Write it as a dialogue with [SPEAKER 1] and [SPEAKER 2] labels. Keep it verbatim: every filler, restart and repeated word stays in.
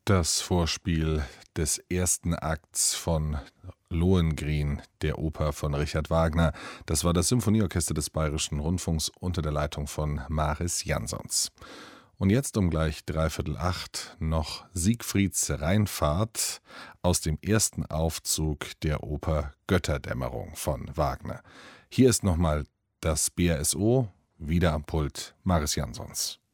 [SPEAKER 1] Das Vorspiel des ersten Akts von Lohengrin, der Oper von Richard Wagner. Das war das Symphonieorchester des Bayerischen Rundfunks unter der Leitung von Maris Jansons. Und jetzt um gleich dreiviertel acht noch Siegfrieds Rheinfahrt aus dem ersten Aufzug der Oper Götterdämmerung von Wagner. Hier ist nochmal das B R S O, wieder am Pult Maris Jansons.